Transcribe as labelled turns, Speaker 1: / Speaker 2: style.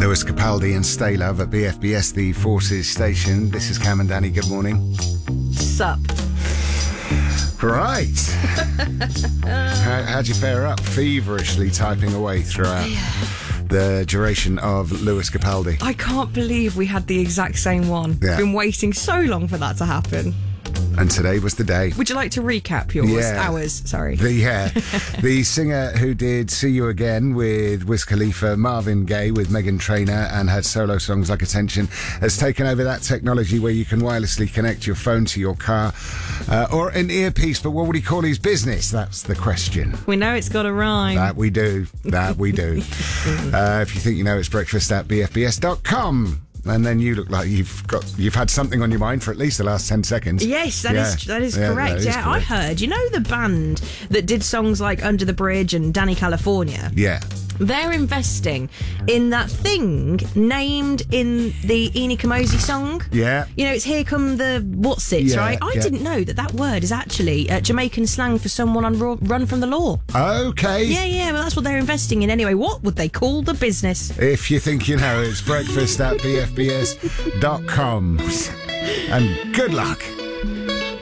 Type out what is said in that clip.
Speaker 1: Lewis Capaldi and Stay Love at BFBS, the Forces station. This is Cam and Danny. Good morning.
Speaker 2: Sup?
Speaker 1: Right. How'd you fare up? Feverishly typing away throughout the duration of Lewis Capaldi.
Speaker 2: I can't believe we had the exact same one.
Speaker 1: Yeah.
Speaker 2: Been waiting so long for that to happen.
Speaker 1: And today was the day.
Speaker 2: Would you like to recap yours?
Speaker 1: Yeah.
Speaker 2: Ours, sorry.
Speaker 1: The singer who did See You Again with Wiz Khalifa, Marvin Gaye with Meghan Trainor, and had solo songs like Attention, has taken over that technology where you can wirelessly connect your phone to your car or an earpiece, but what would he call his business? That's the question.
Speaker 2: We know it's got a rhyme.
Speaker 1: That we do. If you think you know, it's breakfast at bfbs.com. And then you look like you've had something on your mind for at least the last 10 seconds.
Speaker 2: Yes, that is correct.
Speaker 1: That is correct.
Speaker 2: I heard, you know the band that did songs like Under the Bridge and Danny California?
Speaker 1: Yeah.
Speaker 2: They're investing in that thing named in the Eni Kamosi song.
Speaker 1: Yeah.
Speaker 2: You know, it's Here Come the Whatsits, right? I didn't know that word is actually Jamaican slang for someone on run from the law.
Speaker 1: Okay.
Speaker 2: Yeah, well, that's what they're investing in anyway. What would they call the business?
Speaker 1: If you think you know, it's breakfast at bfbs.com. And good luck.